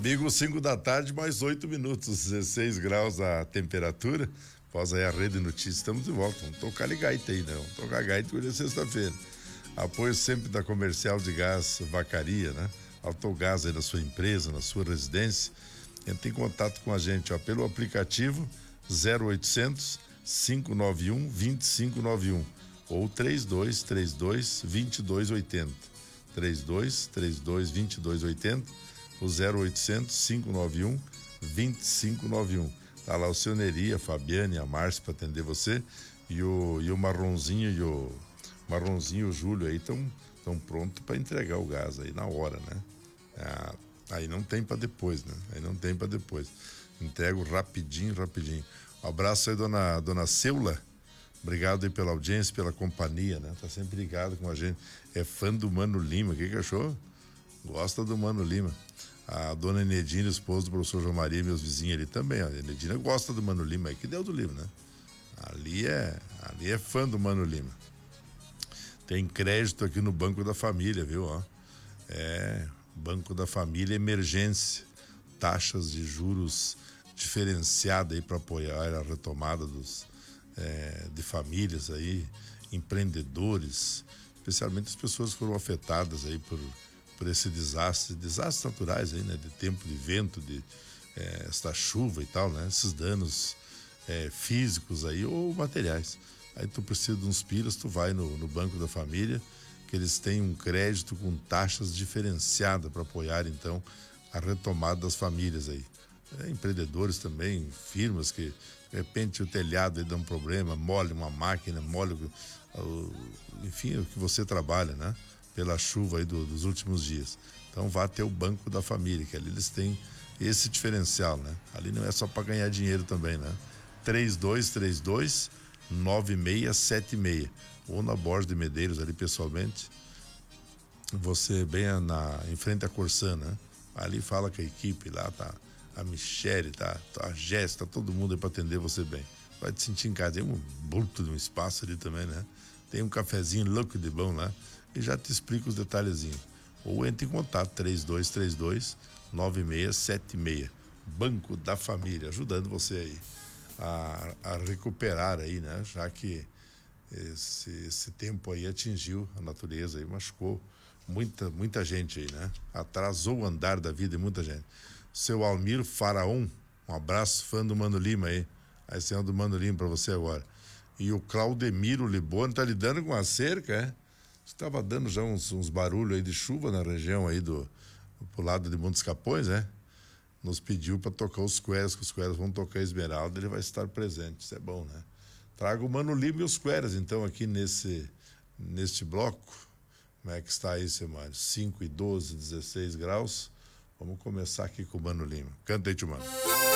Amigo, 5 da tarde, mais 8 minutos, 16 graus a temperatura. Após aí a Rede Notícias, estamos de volta. Vamos tocar gaita aí, né? Vamos tocar gaita hoje é sexta-feira. Apoio sempre da Comercial de Gás Vacaria, né? Autogás aí na sua empresa, na sua residência. Entre em contato com a gente, ó, pelo aplicativo 0800 591 2591 ou 3232 2280. 3232 2280, o 0800 591 2591. Tá lá o seu Neri, a Fabiane, a Márcia para atender você, e o Marronzinho e o Júlio aí estão prontos para entregar o gás aí na hora, né? Aí não tem para depois, né? Aí não tem para depois. Entrego rapidinho. Um abraço aí, dona Seula. Obrigado aí pela audiência, pela companhia, né? Tá sempre ligado com a gente. É fã do Mano Lima. O que achou? Gosta do Mano Lima. A dona Enedina, esposa do professor João Maria, meus vizinhos ali também, ó. A Enedina gosta do Mano Lima, aí que deu do livro, né? Ali é fã do Mano Lima. Tem crédito aqui no Banco da Família, viu? Ó. Banco da Família Emergência. Taxas de juros diferenciadas aí para apoiar a retomada de famílias aí, empreendedores, especialmente as pessoas que foram afetadas aí por esse desastres naturais aí, né? De tempo de vento, esta chuva e tal, né? Esses danos físicos aí ou materiais. Aí tu precisa de uns pilas, tu vai no Banco da Família, que eles têm um crédito com taxas diferenciadas para apoiar então a retomada das famílias aí. Empreendedores também, firmas que de repente o telhado aí dá um problema, molha uma máquina, enfim, o que você trabalha, né? Pela chuva aí dos últimos dias. Então vá até o Banco da Família, que ali eles têm esse diferencial, né? Ali não é só para ganhar dinheiro também, né? 3232 9676 ou na Borges de Medeiros ali pessoalmente, você bem em frente à Corsã, né? Ali fala com a equipe, lá tá a Michele, tá a Jéssica, tá todo mundo aí para atender você bem. Vai te sentir em casa, tem um bruto de um espaço ali também, né? Tem um cafezinho louco de bom lá e já te explico os detalhezinhos. Ou entre em contato 3232 9676. Banco da Família, ajudando você aí a recuperar aí, né? Já que esse tempo aí atingiu a natureza aí, machucou muita gente aí, né? Atrasou o andar da vida de muita gente. Seu Almir Faraon, um abraço, fã do Mano Lima aí. Aí tem do Mano Lima pra você agora. E o Claudemiro Liboni tá lidando com a cerca, é? Estava dando já uns barulhos aí de chuva na região aí pro lado de Montes Capões, né? Nos pediu para tocar os Queras, que os Queras vão tocar Esmeralda, ele vai estar presente, isso é bom, né? Traga o Mano Lima e os Queras, então, aqui neste bloco. Como é que está aí, seu Mário? 5 e 12, 16 graus. Vamos começar aqui com o Mano Lima. Canta aí, tio Mano.